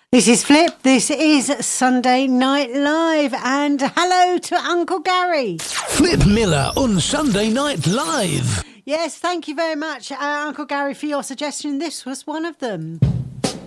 This is Flip. This is Sunday Night Live. And hello to Uncle Gary. Flip Miller on Sunday Night Live. Yes, thank you very much, Uncle Gary, for your suggestion. This was one of them.